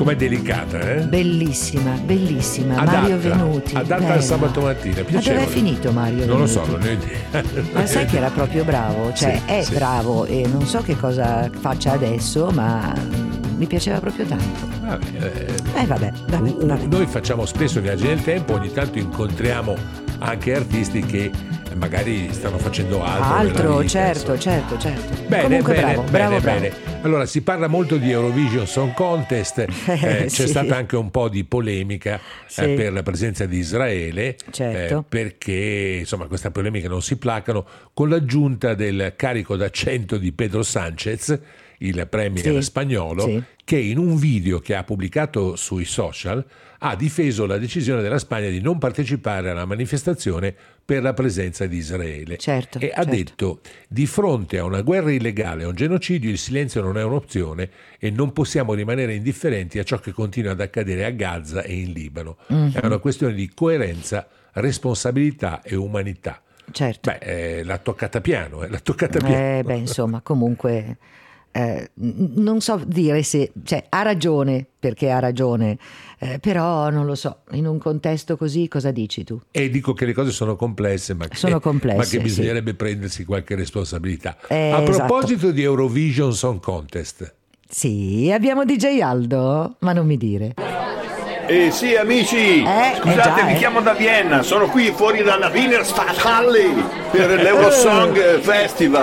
com'è delicata, eh? Bellissima, bellissima. Adatta, Mario Venuti. adatta al sabato mattina, Ma piacevole. dove è finito Mario Non lo Venuti? so, non ne ho idea. Ma sai che era proprio bravo? Cioè, Sì, è sì. bravo e non so che cosa faccia adesso, ma mi piaceva proprio tanto. Vabbè. Noi facciamo spesso viaggi nel tempo, ogni tanto incontriamo anche artisti che magari stanno facendo altro nella vita, certo. Bene, Comunque bene, bravo. bene. Allora, si parla molto di Eurovision Song Contest, c'è Sì. stata anche un po' di polemica Sì. per la presenza di Israele, Certo. perché insomma queste polemiche non si placano con l'aggiunta del carico d'accento di Pedro Sánchez, il premier Sì. spagnolo, Sì. che in un video che ha pubblicato sui social ha difeso la decisione della Spagna di non partecipare alla manifestazione per la presenza di Israele. Certo, E ha certo. detto: di fronte a una guerra illegale, a un genocidio, il silenzio non è un'opzione e non possiamo rimanere indifferenti a ciò che continua ad accadere a Gaza e in Libano. È una questione di coerenza, responsabilità e umanità. Certo. L'ha toccata piano, l'ha toccata piano. Insomma, comunque non so dire se, cioè, ha ragione, perché ha ragione, però non lo so, in un contesto così cosa dici tu? E dico che le cose sono complesse, ma che, Sono complesse, ma che sì. bisognerebbe prendersi qualche responsabilità. A Esatto. proposito di Eurovision Song Contest, Sì, abbiamo DJ Aldo, ma non mi dire. Sì, amici, scusate, già, vi chiamo da Vienna, sono qui fuori dalla Wiener Stadthalle per l'Eurosong Festival.